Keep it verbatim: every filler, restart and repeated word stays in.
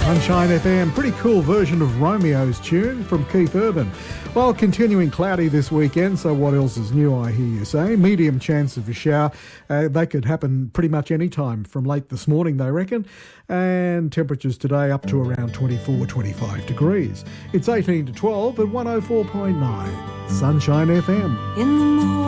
Sunshine F M, pretty cool version of Romeo's tune from Keith Urban. Well, continuing cloudy this weekend, so what else is new, I hear you say? Medium chance of a shower. Uh, they could happen pretty much any time from late this morning, they reckon. And temperatures today up to around twenty-four, twenty-five degrees. It's eighteen to twelve at one oh four point nine. Sunshine F M. In the morning.